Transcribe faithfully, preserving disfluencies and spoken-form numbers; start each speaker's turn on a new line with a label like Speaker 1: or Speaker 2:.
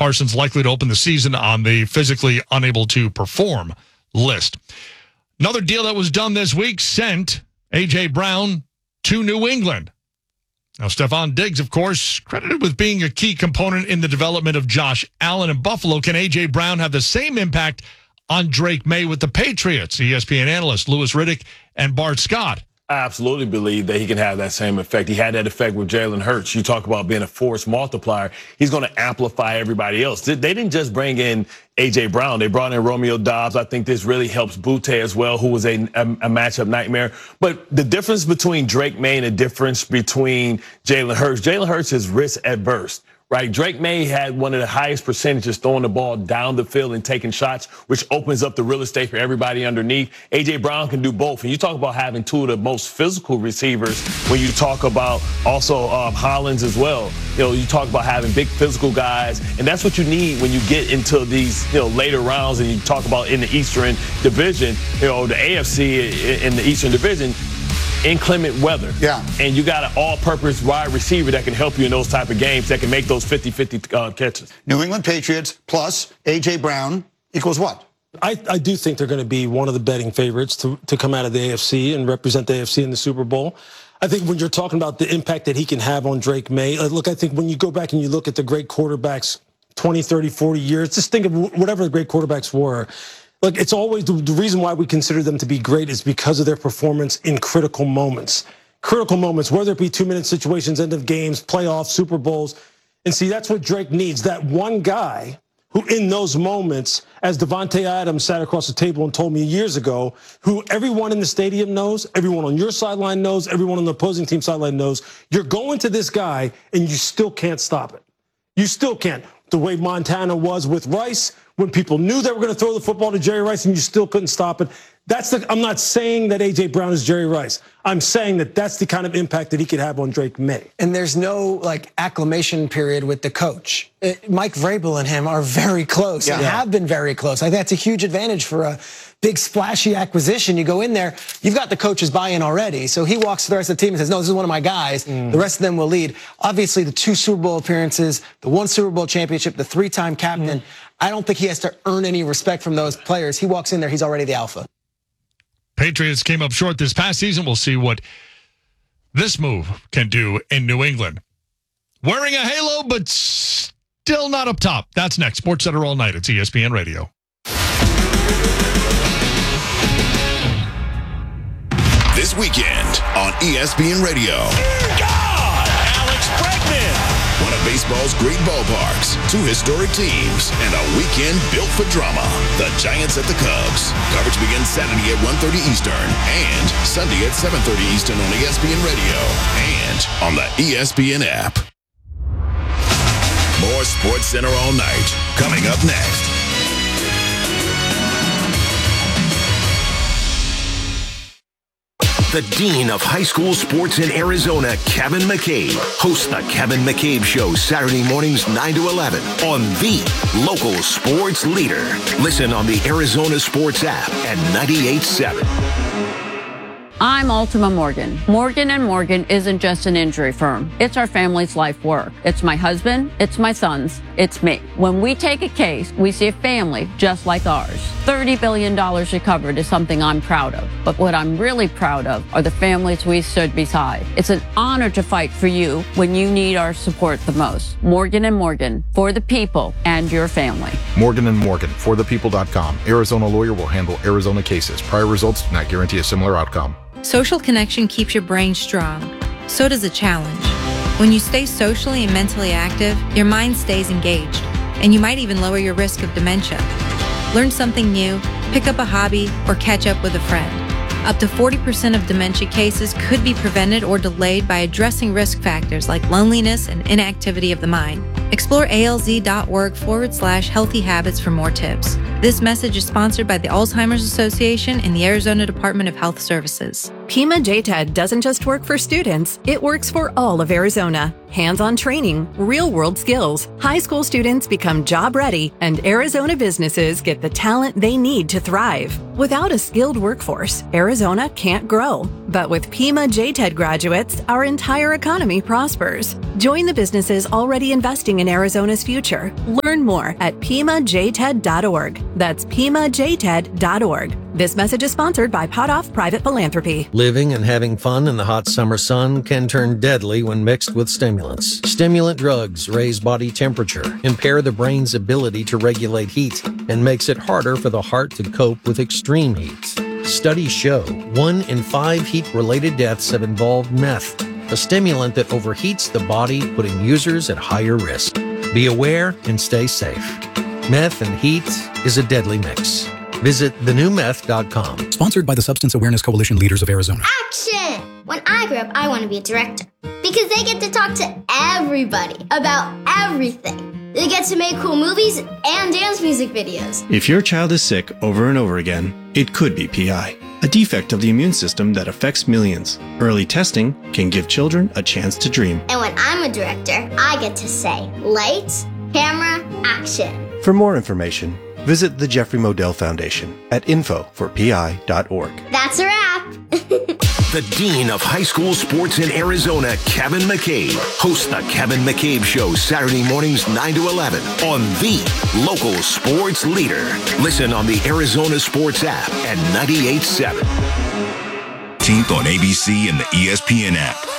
Speaker 1: Parsons likely to open the season on the physically unable to perform list. Another deal that was done this week sent A J. Brown to New England. Now, Stephon Diggs, of course, credited with being a key component in the development of Josh Allen in Buffalo. Can A J. Brown have the same impact on Drake May with the Patriots? E S P N analysts Louis Riddick and Bart Scott.
Speaker 2: I absolutely believe that he can have that same effect. He had that effect with Jalen Hurts. You talk about being a force multiplier. He's going to amplify everybody else. They didn't just bring in A J. Brown. They brought in Romeo Doubs. I think this really helps Butte as well, who was a, a, a matchup nightmare. But the difference between Drake May and the difference between Jalen Hurts, Jalen Hurts is risk adverse. Right, Drake May had one of the highest percentages throwing the ball down the field and taking shots, which opens up the real estate for everybody underneath. A J. Brown can do both. And you talk about having two of the most physical receivers when you talk about also um, Hollins as well. You know, you talk about having big physical guys, and that's what you need when you get into these, you know, later rounds. And you talk about in the Eastern Division, you know, the A F C in the Eastern Division. Inclement weather.
Speaker 3: Yeah.
Speaker 2: And you got an all-purpose wide receiver that can help you in those type of games, that can make those fifty-fifty uh, catches.
Speaker 3: New England Patriots plus A J. Brown equals what?
Speaker 4: I, I do think they're going to be one of the betting favorites to, to come out of the A F C and represent the A F C in the Super Bowl. I think when you're talking about the impact that he can have on Drake May, look, I think when you go back and you look at the great quarterbacks twenty, thirty, forty years, just think of whatever the great quarterbacks were. Look, it's always the, the reason why we consider them to be great is because of their performance in critical moments. Critical moments, whether it be two-minute situations, end of games, playoffs, Super Bowls. And see, that's what Drake needs, that one guy who in those moments, as Devontae Adams sat across the table and told me years ago, who everyone in the stadium knows, everyone on your sideline knows, everyone on the opposing team sideline knows, you're going to this guy and you still can't stop it. You still can't. The way Montana was with Rice, when people knew they were going to throw the football to Jerry Rice and you still couldn't stop it. That's the, I'm not saying that A J. Brown is Jerry Rice. I'm saying that that's the kind of impact that he could have on Drake May.
Speaker 5: And there's no like acclimation period with the coach. It, Mike Vrabel and him are very close yeah. and have been very close. I think that's a huge advantage for a big splashy acquisition. You go in there, you've got the coach's buy-in already. So he walks to the rest of the team and says, no, this is one of my guys. Mm. The rest of them will lead. Obviously, the two Super Bowl appearances, the one Super Bowl championship, the three-time captain. Mm. I don't think he has to earn any respect from those players. He walks in there, he's already the alpha.
Speaker 1: Patriots came up short this past season. We'll see what this move can do in New England. Wearing a halo, but still not up top. That's next. Sports Center all night. It's E S P N Radio.
Speaker 6: This weekend on E S P N Radio.
Speaker 7: Dear God, Alex Bregman.
Speaker 6: One of baseball's great ballparks, two historic teams, and a weekend built for drama. The Giants at the Cubs. Coverage begins Saturday at one thirty Eastern and Sunday at seven thirty Eastern on E S P N Radio and on the E S P N app. More Sports Center all night. Coming up next.
Speaker 8: The Dean of High School Sports in Arizona, Kevin McCabe, hosts the Kevin McCabe Show Saturday mornings nine to eleven on the local sports leader. Listen on the Arizona Sports app at ninety-eight point seven.
Speaker 9: I'm Ultima Morgan. Morgan and Morgan isn't just an injury firm. It's our family's life work. It's my husband, it's my sons, it's me. When we take a case, we see a family just like ours. thirty billion dollars recovered is something I'm proud of. But what I'm really proud of are the families we stood beside. It's an honor to fight for you when you need our support the most. Morgan and Morgan, for the people and your family.
Speaker 10: Morgan and Morgan, for the people dot com. Arizona lawyer will handle Arizona cases. Prior results do not guarantee a similar outcome.
Speaker 11: Social connection keeps your brain strong. So does a challenge. When you stay socially and mentally active, your mind stays engaged, and you might even lower your risk of dementia. Learn something new, pick up a hobby, or catch up with a friend. Up to forty percent of dementia cases could be prevented or delayed by addressing risk factors like loneliness and inactivity of the mind. Explore alz.org forward slash healthy habits for more tips. This message is sponsored by the Alzheimer's Association and the Arizona Department of Health Services.
Speaker 12: Pima J TED doesn't just work for students, it works for all of Arizona. Hands-on training, real-world skills. High school students become job-ready, and Arizona businesses get the talent they need to thrive. Without a skilled workforce, Arizona can't grow. But with Pima J TED graduates, our entire economy prospers. Join the businesses already investing in Arizona's future. Learn more at pima j ted dot org. That's pima j ted dot org. This message is sponsored by Potoff Private Philanthropy.
Speaker 13: Living and having fun in the hot summer sun can turn deadly when mixed with stimulants. Stimulant drugs raise body temperature, impair the brain's ability to regulate heat, and makes it harder for the heart to cope with extreme heat. Studies show one in five heat-related deaths have involved meth, a stimulant that overheats the body, putting users at higher risk. Be aware and stay safe. Meth and heat is a deadly mix. Visit the new meth dot com.
Speaker 14: Sponsored by the Substance Awareness Coalition Leaders of Arizona.
Speaker 15: Action! When I grow up, I want to be a director because they get to talk to everybody about everything. They get to make cool movies and dance music videos.
Speaker 16: If your child is sick over and over again, it could be P I, a defect of the immune system that affects millions. Early testing can give children a chance to dream.
Speaker 15: And when I'm a director, I get to say, lights, camera, action.
Speaker 16: For more information, visit the Jeffrey Modell Foundation at info for p i dot org.
Speaker 15: That's a wrap.
Speaker 8: The Dean of High School Sports in Arizona, Kevin McCabe, hosts the Kevin McCabe Show Saturday mornings nine to eleven on the local sports leader. Listen on the Arizona Sports app at ninety-eight point seven.
Speaker 17: Team on A B C and the E S P N app.